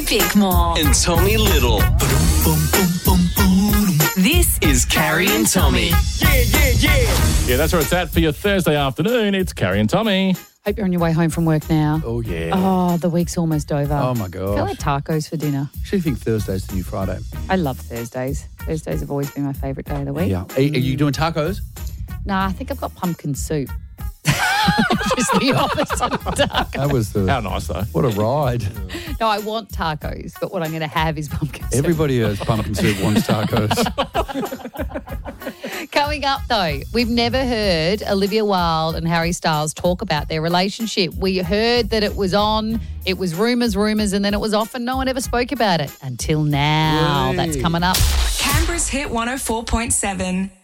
Bickmore. And Tommy Little. This is Carrie and Tommy. Yeah, that's where it's at for your Thursday afternoon. It's Carrie and Tommy. Hope you're on your way home from work now. Oh, yeah. Oh, the week's almost over. Oh, my I feel gosh. like tacos for dinner. I actually think Thursday's the new Friday. I love Thursdays. Thursdays have always been my favourite day of the week. Yeah. Are you doing tacos? Nah, I think I've got pumpkin soup. Just the opposite of tacos. That was How nice, though. What a ride. No, I want tacos, but what I'm going to have is pumpkin soup. Everybody who has pumpkin soup wants tacos. Coming up, though, we've never heard Olivia Wilde and Harry Styles talk about their relationship. We heard that it was on, it was rumours, and then it was off, and no one ever spoke about it until now. Yay. That's coming up. Canberra's Hit 104.7.